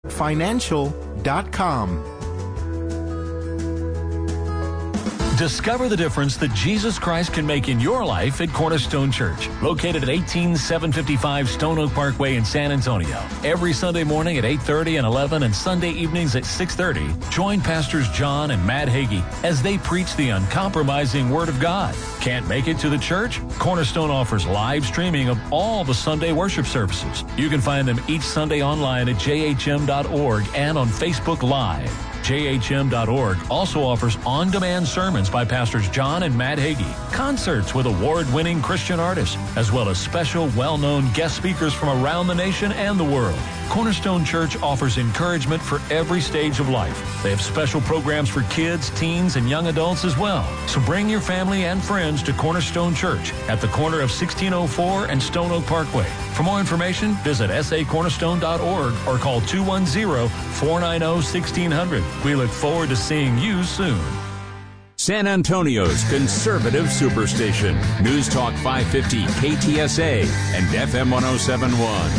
financial.com. Discover the difference that Jesus Christ can make in your life at Cornerstone Church, located at 18755 Stone Oak Parkway in San Antonio. Every Sunday morning at 8:30 and 11 and Sunday evenings at 6:30, join Pastors John and Matt Hagee as they preach the uncompromising Word of God. Can't make it to the church? Cornerstone offers live streaming of all the Sunday worship services. You can find them each Sunday online at jhm.org and on Facebook Live. JHM.org also offers on-demand sermons by Pastors John and Matt Hagee, concerts with award-winning Christian artists, as well as special well-known guest speakers from around the nation and the world. Cornerstone Church offers encouragement for every stage of life. They have special programs for kids, teens, and young adults as well. So bring your family and friends to Cornerstone Church at the corner of 1604 and Stone Oak Parkway. For more information, visit sacornerstone.org or call 210-490-1600. We look forward to seeing you soon. San Antonio's conservative superstation. News Talk 550 KTSA and FM 1071.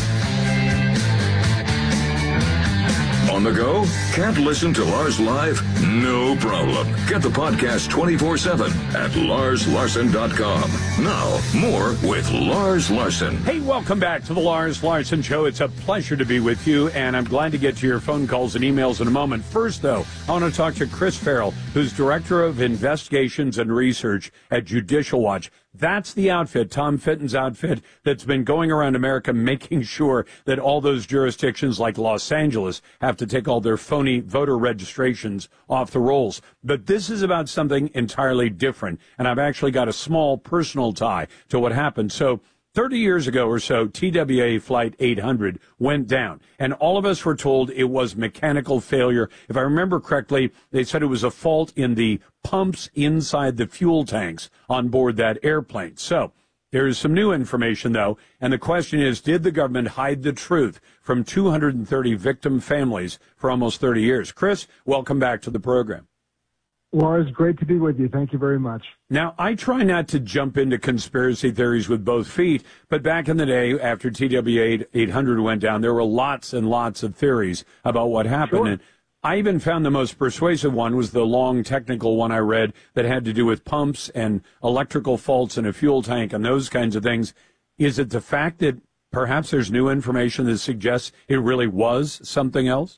On the go? Can't listen to Lars live? No problem. Get the podcast 24/7 at LarsLarson.com. Now, more with Lars Larson. Hey, welcome back to the Lars Larson Show. It's a pleasure to be with you, and I'm glad to get to your phone calls and emails in a moment. First, though, I want to talk to Chris Farrell, who's Director of Investigations and Research at Judicial Watch. That's the outfit, Tom Fitton's outfit, that's been going around America making sure that all those jurisdictions like Los Angeles have to take all their phony voter registrations off the rolls. But this is about something entirely different, and I've actually got a small personal tie to what happened. So 30 years ago or so, TWA Flight 800 went down, and all of us were told it was mechanical failure. If I remember correctly, they said it was a fault in the pumps inside the fuel tanks on board that airplane. So there is some new information, though, and the question is, did the government hide the truth from 230 victim families for almost 30 years? Chris, welcome back to the program. Lars, great to be with you. Thank you very much. Now, I try not to jump into conspiracy theories with both feet, but back in the day, after TWA 800 went down, there were lots and lots of theories about what happened. Sure. And I even found the most persuasive one was the long technical one I read that had to do with pumps and electrical faults in a fuel tank and those kinds of things. Is it the fact that perhaps there's new information that suggests it really was something else?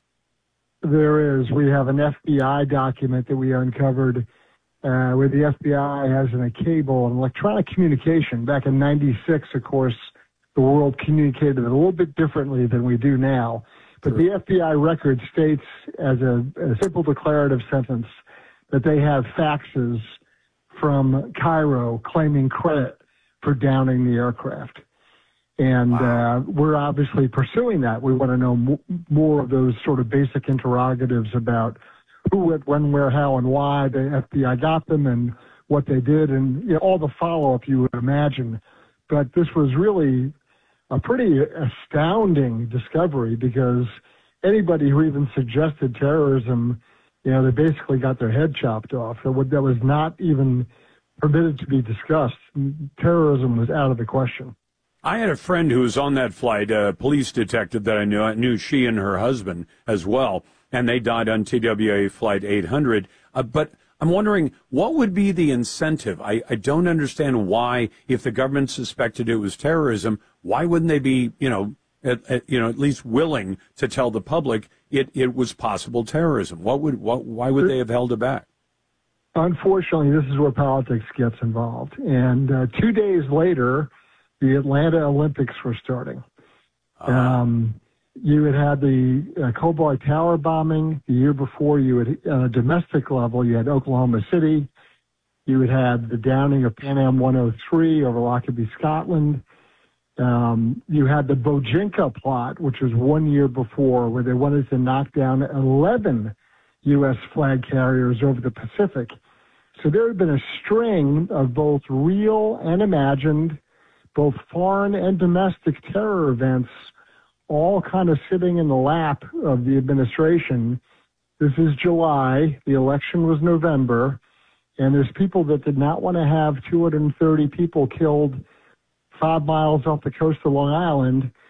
There is. We have an FBI document that we uncovered where the FBI has in a cable and electronic communication. Back in 96, of course, the world communicated a little bit differently than we do now. But the FBI record states as a simple declarative sentence that they have faxes from Cairo claiming credit for downing the aircraft. And we're obviously pursuing that. We want to know more of those sort of basic interrogatives about who, when, where, how, and why the FBI got them and what they did and all the follow-up you would imagine. But this was really a pretty astounding discovery because anybody who even suggested terrorism, they basically got their head chopped off. That was not even permitted to be discussed. Terrorism was out of the question. I had a friend who was on that flight, a police detective that I knew. I knew she and her husband as well, and they died on TWA Flight 800. But I'm wondering, what would be the incentive? I don't understand why, if the government suspected it was terrorism, why wouldn't they be, at least willing to tell the public it was possible terrorism? Why would they have held it back? Unfortunately, this is where politics gets involved. And 2 days later, the Atlanta Olympics were starting. You had the Cobalt Tower bombing. The year before, you had, on a domestic level, you had Oklahoma City. You had had the downing of Pan Am 103 over Lockerbie, Scotland. You had the Bojinka plot, which was 1 year before, where they wanted to knock down 11 U.S. flag carriers over the Pacific. So there had been a string of both real and imagined, both foreign and domestic terror events, all kind of sitting in the lap of the administration. This is July. The election was November. And there's people that did not want to have 230 people killed 5 miles off the coast of Long Island.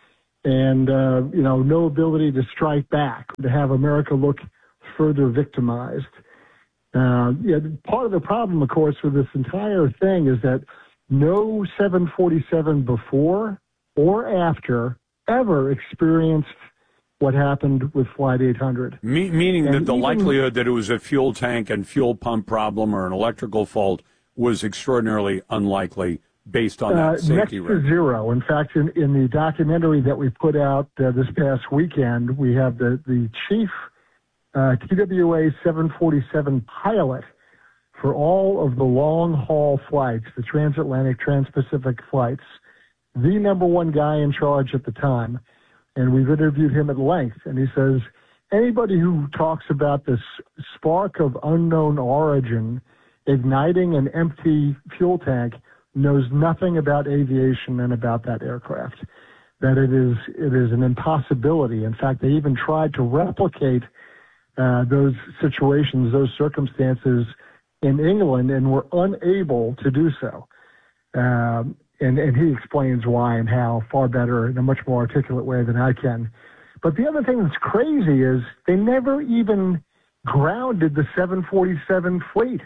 and no ability to strike back, to have America look further victimized. Part of the problem, of course, with this entire thing is that no 747 before or after ever experienced what happened with Flight 800. Meaning that the likelihood that it was a fuel tank and fuel pump problem or an electrical fault was extraordinarily unlikely based on that safety record. Next to zero. In fact, in the documentary that we put out this past weekend, we have the chief TWA 747 pilot for all of the long-haul flights, the transatlantic, trans-Pacific flights, the number one guy in charge at the time. And we've interviewed him at length, and he says, anybody who talks about this spark of unknown origin igniting an empty fuel tank knows nothing about aviation and about that aircraft, that it is an impossibility. In fact, they even tried to replicate those situations, those circumstances in England, and were unable to do so. And he explains why and how far better in a much more articulate way than I can. But the other thing that's crazy is they never even grounded the 747 fleet.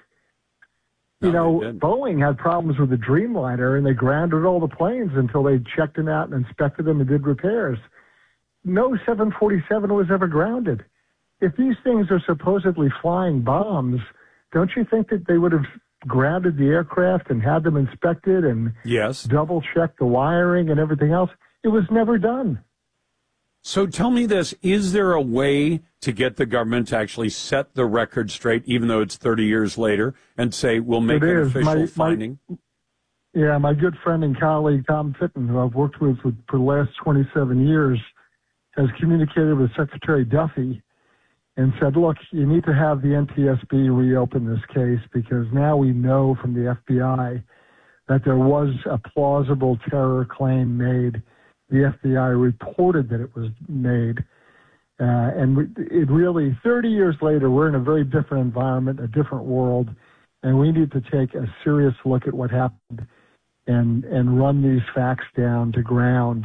Boeing had problems with the Dreamliner, and they grounded all the planes until they checked them out and inspected them and did repairs. No 747 was ever grounded. If these things are supposedly flying bombs, don't you think that they would have grounded the aircraft and had them inspected and double-checked the wiring and everything else? It was never done. So tell me this, is there a way to get the government to actually set the record straight, even though it's 30 years later, and say, we'll make an official finding? My good friend and colleague, Tom Fitton, who I've worked with for the last 27 years, has communicated with Secretary Duffy and said, look, you need to have the NTSB reopen this case because now we know from the FBI that there was a plausible terror claim made. The FBI reported that it was made. It really, 30 years later, we're in a very different environment, a different world, and we need to take a serious look at what happened and run these facts down to ground.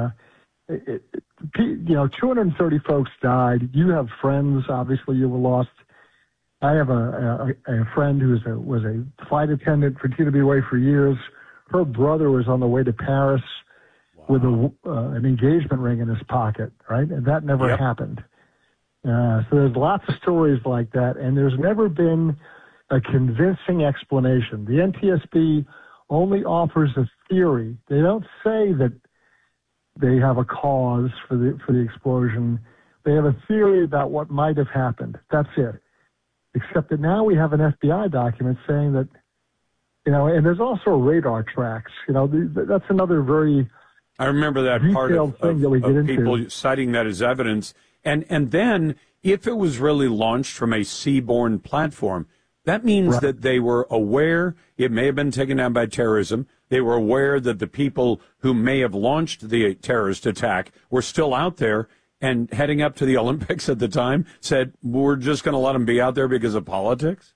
230 folks died. You have friends, obviously, you were lost. I have a friend who was a flight attendant for TWA for years. Her brother was on the way to Paris with an engagement ring in his pocket, right? And that never happened. So there's lots of stories like that, and there's never been a convincing explanation. The NTSB only offers a theory. They don't say that they have a cause for the explosion. They have a theory about what might have happened. That's it. Except that now we have an FBI document saying that, and there's also radar tracks. That's another very I remember that part of people citing that as evidence. And then, if it was really launched from a seaborne platform, that means that they were aware it may have been taken down by terrorism. They were aware that the people who may have launched the terrorist attack were still out there and heading up to the Olympics at the time said, we're just going to let them be out there because of politics?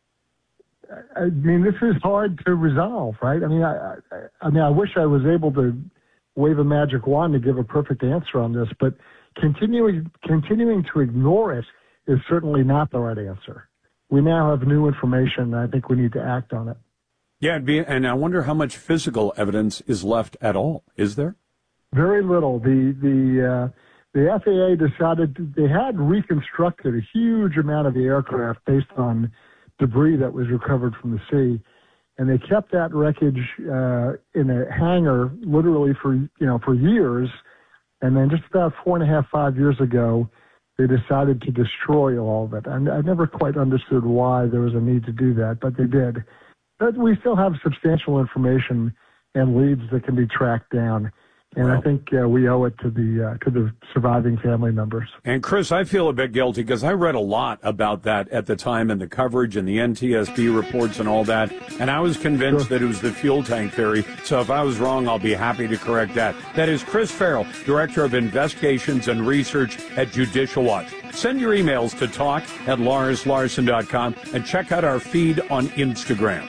I mean, this is hard to resolve, right? I wish I was able to wave a magic wand to give a perfect answer on this, but continuing to ignore it is certainly not the right answer. We now have new information, and I think we need to act on it. Yeah, and I wonder how much physical evidence is left at all. Is there? Very little. The FAA decided they had reconstructed a huge amount of the aircraft based on debris that was recovered from the sea, and they kept that wreckage in a hangar literally for years. And then just about 5 years ago, they decided to destroy all of it. And I never quite understood why there was a need to do that, but they did. But we still have substantial information and leads that can be tracked down. And I think we owe it to the surviving family members. And Chris, I feel a bit guilty because I read a lot about that at the time and the coverage and the NTSB reports and all that. And I was convinced that it was the fuel tank theory. So if I was wrong, I'll be happy to correct that. That is Chris Farrell, Director of Investigations and Research at Judicial Watch. Send your emails to talk@LarsLarson.com and check out our feed on Instagram.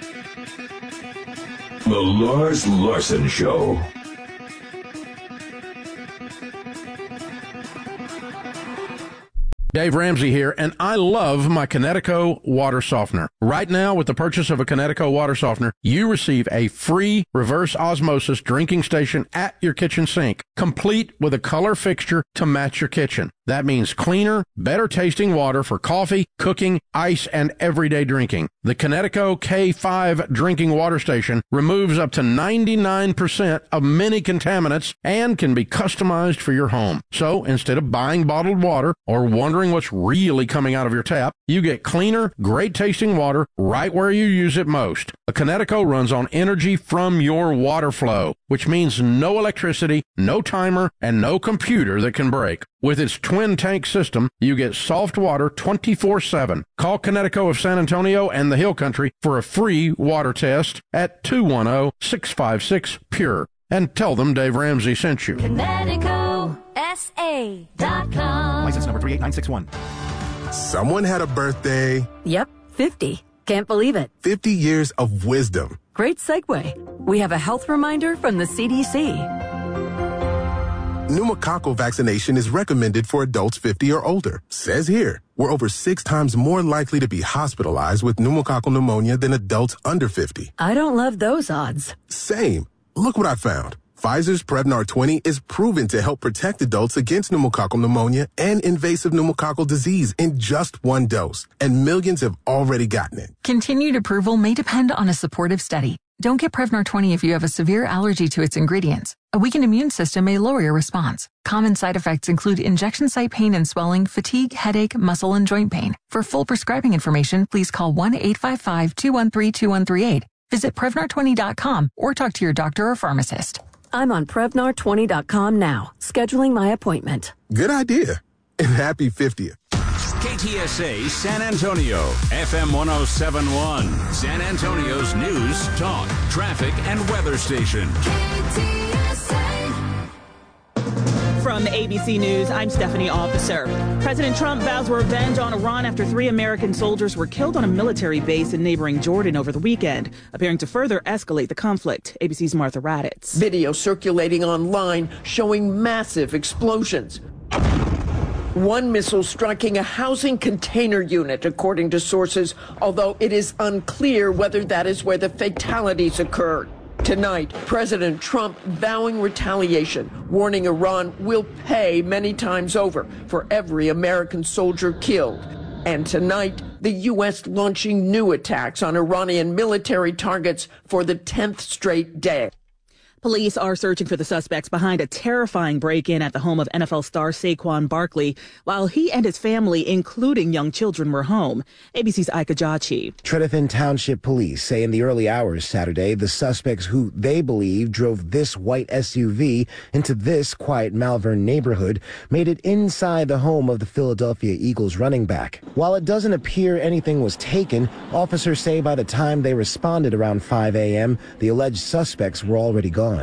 The Lars Larson Show. Dave Ramsey here, and I love my Connecticut water softener. Right now, with the purchase of a Connecticut water softener, you receive a free reverse osmosis drinking station at your kitchen sink, complete with a color fixture to match your kitchen. That means cleaner, better tasting water for coffee, cooking, ice, and everyday drinking. The Connecticut K5 drinking water station removes up to 99% of many contaminants and can be customized for your home. So instead of buying bottled water or wondering what's really coming out of your tap, you get cleaner, great tasting water right where you use it most. A Connecticut runs on energy from your water flow, which means no electricity, no timer, and no computer that can break. With its twin tank system, you get soft water 24/7. Call Connecticut of San Antonio and the Hill Country for a free water test at 210-656-PURE. And tell them Dave Ramsey sent you. ConnecticutSA.com. License number 38961. Someone had a birthday. Yep, 50. Can't believe it. 50 years of wisdom. Great segue. We have a health reminder from the CDC. Pneumococcal vaccination is recommended for adults 50 or older. Says here, we're over 6 times more likely to be hospitalized with pneumococcal pneumonia than adults under 50. I don't love those odds. Same. Look what I found. Pfizer's Prevnar 20 is proven to help protect adults against pneumococcal pneumonia and invasive pneumococcal disease in just 1 dose, and millions have already gotten it. Continued approval may depend on a supportive study. Don't get Prevnar 20 if you have a severe allergy to its ingredients. A weakened immune system may lower your response. Common side effects include injection site pain and swelling, fatigue, headache, muscle, and joint pain. For full prescribing information, please call 1-855-213-2138. Visit Prevnar20.com or talk to your doctor or pharmacist. I'm on Prevnar20.com now, scheduling my appointment. Good idea. And happy 50th. KTSA San Antonio, FM 107.1, San Antonio's news, talk, traffic, and weather station. From ABC News, I'm Stephanie Officer. President Trump vows revenge on Iran after 3 American soldiers were killed on a military base in neighboring Jordan over the weekend, appearing to further escalate the conflict. ABC's Martha Raddatz. Video circulating online showing massive explosions. One missile striking a housing container unit, according to sources, although it is unclear whether that is where the fatalities occurred. Tonight, President Trump vowing retaliation, warning Iran will pay many times over for every American soldier killed. And tonight, the U.S. launching new attacks on Iranian military targets for the 10th straight day. Police are searching for the suspects behind a terrifying break-in at the home of NFL star Saquon Barkley while he and his family, including young children, were home. ABC's Ika Jachi. Tredyffin Township Police say in the early hours Saturday, the suspects who they believe drove this white SUV into this quiet Malvern neighborhood made it inside the home of the Philadelphia Eagles running back. While it doesn't appear anything was taken, officers say by the time they responded around 5 a.m., the alleged suspects were already gone.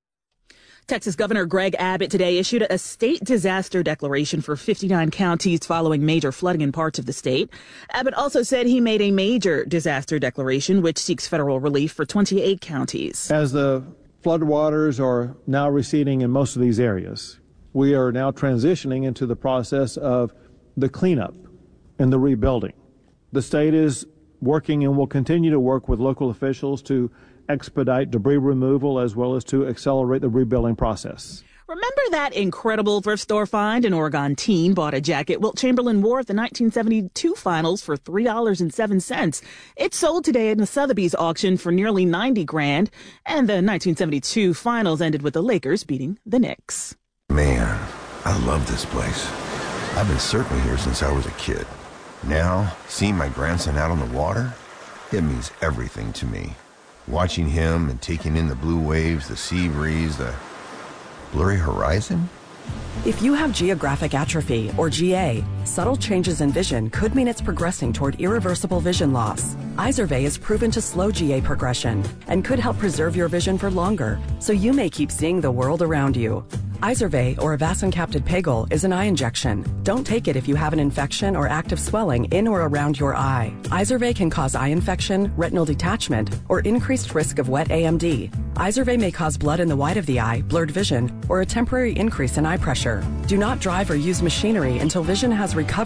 Texas Governor Greg Abbott today issued a state disaster declaration for 59 counties following major flooding in parts of the state. Abbott also said he made a major disaster declaration, which seeks federal relief for 28 counties. As the floodwaters are now receding in most of these areas, we are now transitioning into the process of the cleanup and the rebuilding. The state is working and will continue to work with local officials to expedite debris removal as well as to accelerate the rebuilding process. Remember that incredible thrift store find? An Oregon teen bought a jacket Wilt Chamberlain wore at the 1972 finals for $3.07. It sold today in the Sotheby's auction for nearly $90,000, and the 1972 finals ended with the Lakers beating the Knicks. Man, I love this place. I've been surfing here since I was a kid. Now, seeing my grandson out on the water, it means everything to me. Watching him and taking in the blue waves, the sea breeze, the blurry horizon. If you have geographic atrophy, or GA, subtle changes in vision could mean it's progressing toward irreversible vision loss. Izervay is proven to slow GA progression and could help preserve your vision for longer, so you may keep seeing the world around you. Izervay, or avacincaptad pegol, is an eye injection. Don't take it if you have an infection or active swelling in or around your eye. Izervay can cause eye infection, retinal detachment, or increased risk of wet AMD. Izervay may cause blood in the white of the eye, blurred vision, or a temporary increase in eye pressure. Do not drive or use machinery until vision has recovered